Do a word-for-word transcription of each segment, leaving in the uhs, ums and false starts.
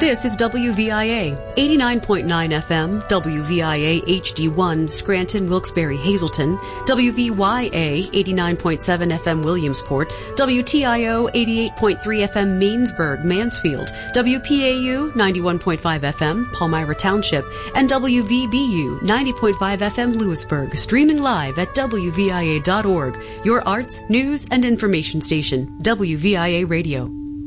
This is W V I A, eighty-nine point nine F M, W V I A H D one, Scranton, Wilkes-Barre, Hazleton, W V Y A, eighty-nine point seven F M, Williamsport, W T I O, eighty-eight point three F M, Mainsburg, Mansfield, W P A U, ninety-one point five F M, Palmyra Township, and W V B U, ninety point five F M, Lewisburg, streaming live at W V I A dot org, your arts, news, and information station, W V I A Radio.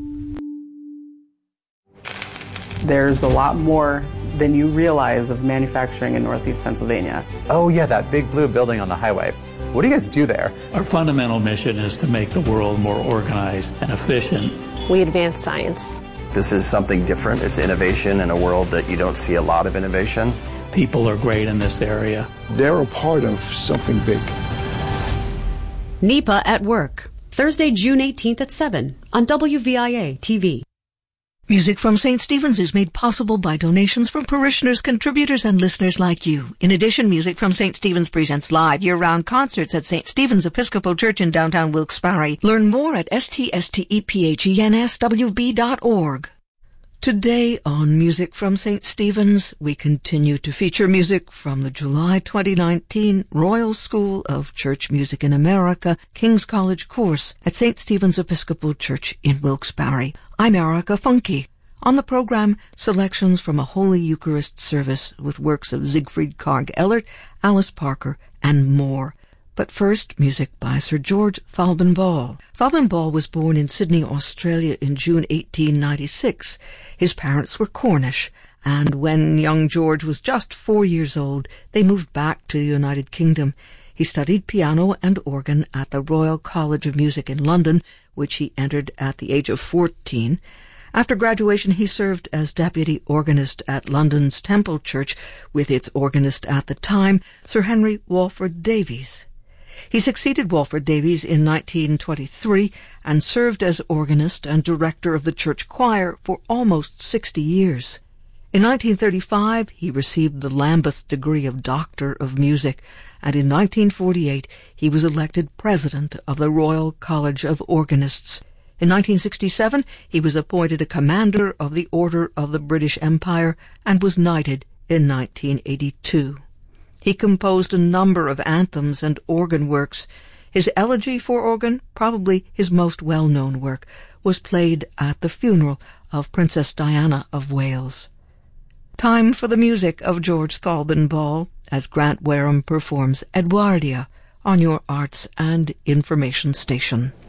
There's a lot more than you realize of manufacturing in Northeast Pennsylvania. Oh yeah, that big blue building on the highway. What do you guys do there? Our fundamental mission is to make the world more organized and efficient. We advance science. This is something different. It's innovation in a world that you don't see a lot of innovation. People are great in this area. They're a part of something big. NEPA at Work, Thursday, June eighteenth at seven on W V I A T V. Music from Saint Stephen's is made possible by donations from parishioners, contributors, and listeners like you. In addition, Music from Saint Stephen's presents live year-round concerts at Saint Stephen's Episcopal Church in downtown Wilkes-Barre. Learn more at s t s t e p h e n s w b dot org. Today on Music from Saint Stephen's, we continue to feature music from the July twenty nineteen Royal School of Church Music in America King's College course at Saint Stephen's Episcopal Church in Wilkes-Barre. I'm Erica Funke. On the program, selections from a Holy Eucharist service with works of Siegfried Karg-Ellert, Alice Parker, and more. But first, music by Sir George Thalben Ball. Thalben Ball was born in Sydney, Australia in June eighteen ninety-six. His parents were Cornish, and when young George was just four years old, they moved back to the United Kingdom. He studied piano and organ at the Royal College of Music in London, which he entered at the age of fourteen. After graduation, he served as deputy organist at London's Temple Church with its organist at the time, Sir Henry Walford Davies. He succeeded Walford Davies in nineteen twenty-three and served as organist and director of the church choir for almost sixty years. In nineteen thirty-five, he received the Lambeth degree of Doctor of Music, and in nineteen forty-eight, he was elected president of the Royal College of Organists. In nineteen sixty-seven, he was appointed a commander of the Order of the British Empire and was knighted in nineteen eighty-two. He composed a number of anthems and organ works. His elegy for organ, probably his most well-known work, was played at the funeral of Princess Diana of Wales. Time for the music of George Thalben Ball as Grant Wareham performs Edwardia on your Arts and Information Station.